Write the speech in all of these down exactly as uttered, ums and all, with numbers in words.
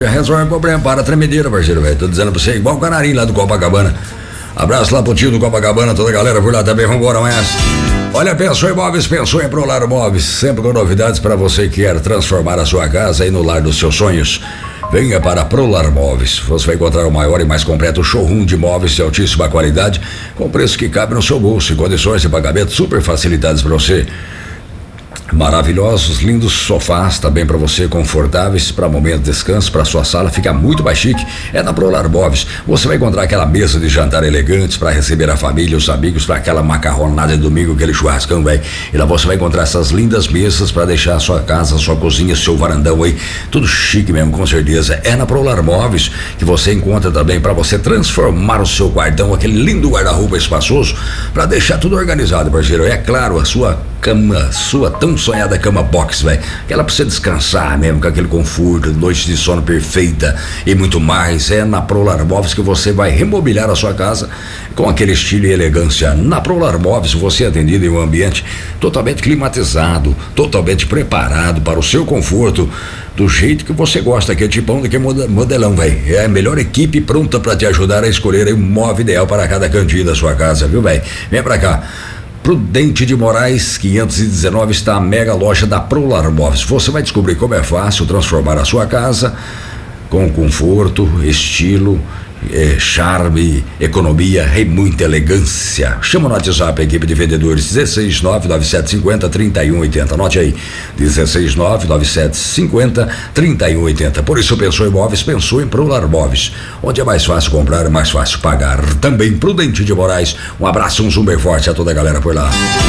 Resolve o problema, para a tremedeira, parceiro, velho. Tô dizendo pra você, igual o Canarinho lá do Copacabana. Abraço lá pro tio do Copacabana, toda a galera por lá também, vambora amanhã. Olha, pensou em móveis, pensou em Prolar Móveis, sempre com novidades para você que quer transformar a sua casa aí no lar dos seus sonhos. Venha para Prolar Móveis, você vai encontrar o maior e mais completo showroom de móveis de altíssima qualidade, com preço que cabe no seu bolso e condições de pagamento super facilitadas para você. Maravilhosos, lindos sofás também para você, confortáveis para momento de descanso, para sua sala, fica muito mais chique. É na Prolar Móveis. Você vai encontrar aquela mesa de jantar elegantes para receber a família, os amigos, para aquela macarronada de domingo, aquele churrascão, velho. E lá você vai encontrar essas lindas mesas para deixar a sua casa, a sua cozinha, seu varandão aí, tudo chique mesmo, com certeza. É na Prolar Móveis que você encontra também para você transformar o seu guardão, aquele lindo guarda-roupa espaçoso, para deixar tudo organizado, parceiro. É claro, a sua cama, sua tão sonhada cama box, velho. Aquela pra você descansar mesmo, com aquele conforto, noite de sono perfeita e muito mais. É na Prolar Móveis que você vai remobiliar a sua casa com aquele estilo e elegância. Na Prolar Móveis você é atendido em um ambiente totalmente climatizado, totalmente preparado para o seu conforto, do jeito que você gosta, que é tipão daquele modelão, velho. É a melhor equipe pronta para te ajudar a escolher aí um móvel ideal para cada cantinho da sua casa, viu, velho? Vem pra cá. Prudente de Moraes quinhentos e dezenove está a mega loja da Prolar Móveis. Você vai descobrir como é fácil transformar a sua casa com conforto, estilo, é, charme, economia e muita elegância. Chama no WhatsApp a equipe de vendedores dezesseis nove nove sete cinco zero três um oito zero. Anote aí, dezesseis nove nove sete cinco zero três um oito zero. Por isso pensou em móveis, pensou em Prolar Móveis, onde é mais fácil comprar, é mais fácil pagar. Também Prudente de Moraes. Um abraço, um zoom bem forte a toda a galera por lá.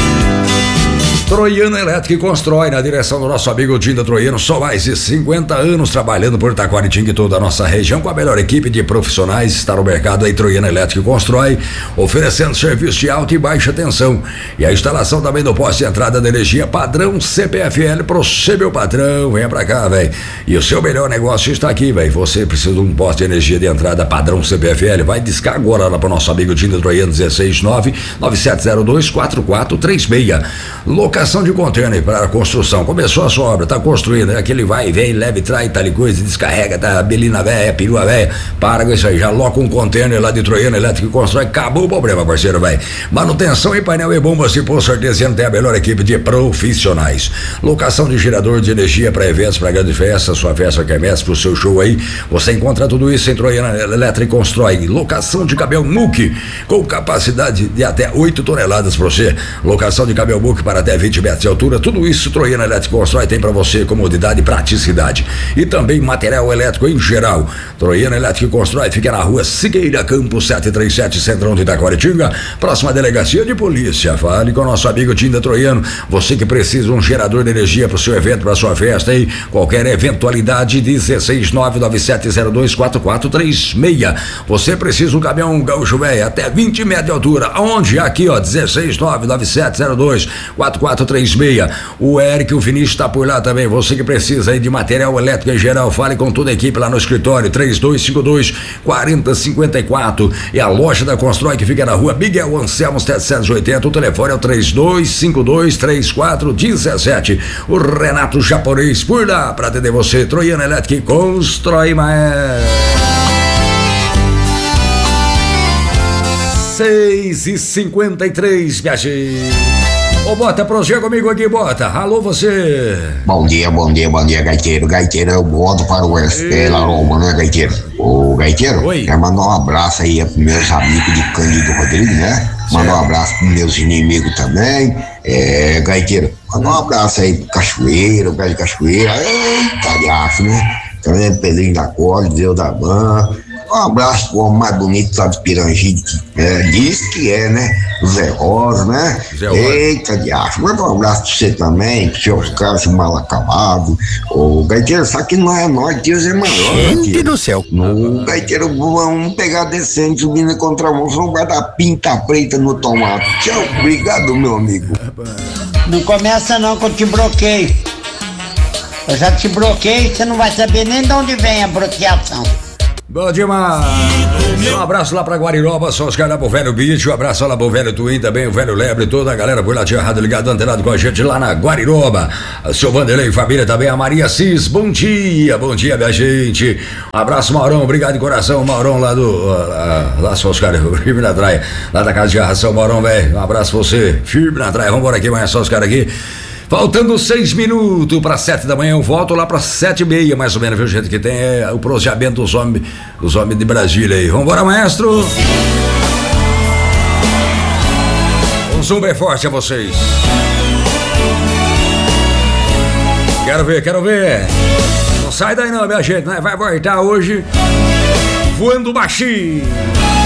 Troiano Elétrica Constrói, na direção do nosso amigo Dinda Troiano, só mais de cinquenta anos trabalhando por Taquaritinga e toda a nossa região, com a melhor equipe de profissionais. Está no mercado aí, Troiano Elétrica Constrói, oferecendo serviço de alta e baixa tensão e a instalação também do poste de entrada de energia padrão C P F L. Pro você, meu patrão, venha pra cá, velho. E o seu melhor negócio está aqui, velho. Você precisa de um poste de energia de entrada padrão C P F L, vai discar agora lá pro nosso amigo Dinda Troiano, dezesseis nove nove sete zero dois quatro quatro três seis. Locação de container para a construção. Começou a sua obra, tá construindo, é aquele vai e vem, leve, trai, tal coisa, descarrega, tá, belina velha, perua velha, para com isso aí, já loca um container lá de Troiano Elétrico e Constrói, acabou o problema, parceiro, velho. Manutenção em painel e bombas, e por sorteio tem a melhor equipe de profissionais. Locação de gerador de energia para eventos, para grande festa, sua festa quermesse, pro seu show aí, você encontra tudo isso em Troiano Elétrico e Constrói. Locação de caminhão muque com capacidade de até oito toneladas para você. Locação de caminhão muque para até vinte metros de altura, tudo isso Troiano Elétrico Constrói tem para você comodidade e praticidade. E também material elétrico em geral. Troiano Elétrico Constrói fica na rua Siqueira Campos setecentos e trinta e sete, Centrão de Itaquaritinga, próxima delegacia de polícia. Fale com o nosso amigo Dinda Troiano, você que precisa de um gerador de energia para o seu evento, para sua festa aí, qualquer eventualidade, dezesseis nove nove sete zero dois quatro quatro três seis. Você precisa de um caminhão gaúcho velho até vinte metros de altura, onde? Aqui ó, dezesseis nove nove sete zero dois quatro quatro três seis. O Eric, o Vinícius está por lá também. Você que precisa aí de material elétrico em geral, fale com toda a equipe lá no escritório, três dois cinco dois quatro zero cinco quatro. E a loja da Constrói que fica na rua Miguel Anselmo setecentos e oitenta. O telefone é o três dois cinco dois três quatro um sete. O Renato Japonês por lá para atender você. Troiano Elétrico Constrói mais. seis e cinquenta e três, minha gente. Ô, Bota, prossegue comigo aqui, Bota. Alô, você. Bom dia, bom dia, bom dia, Gaiteiro. Gaiteiro, eu volto para o Estela Roma, né, Gaiteiro? Ô, Gaiteiro, oi. Quero mandar um abraço aí pros meus amigos de Cândido Rodrigues, né? Mandar um abraço pros meus inimigos também. É, Gaiteiro, mandar um abraço aí pro Cachoeiro, o pé de Cachoeira. Eita, de acho, né? Também Pedrinho da Corte, Deus da Ban. Um abraço pro homem mais bonito lá de Pirangi, que é, diz que é, né? O Zé Rosa, né? Zé Rosa. Eita, diacho. Manda um abraço pra você também, pro seu cara, esse mal acabado. O Gaiteiro, sabe que não é nós, Deus é maior. Gente do céu. No Gaiteiro, vamos pegar decente, subindo em contramão, só vai dar pinta preta no tomate. Tchau, obrigado, meu amigo. Não começa não que eu te bloqueio. Eu já te bloqueei, você não vai saber nem de onde vem a bloqueação. Bom demais. Um abraço lá pra Guariroba, só os caras lá pro velho Beach, um abraço lá pro velho Twin também, o velho Lebre, toda a galera por lá tinha rádio ligado, antenado com a gente lá na Guariroba. O seu Vanderlei, família também, a Maria Cis, bom dia, bom dia minha gente. Um abraço Maurão, obrigado de coração, Maurão lá do, uh, lá só os caras, firme na traia, lá da casa de arração, Maurão, velho, um abraço pra você, firme na traia, vambora aqui, mas só os caras aqui. Faltando seis minutos para sete da manhã, eu volto lá para sete e meia, mais ou menos, viu, gente? Que tem é, o pronunciamento dos homens dos homens de Brasília aí. Vambora, maestro! Um zoom bem forte a vocês. Quero ver, quero ver. Não sai daí não, minha gente, né? Vai voltar hoje voando baixinho.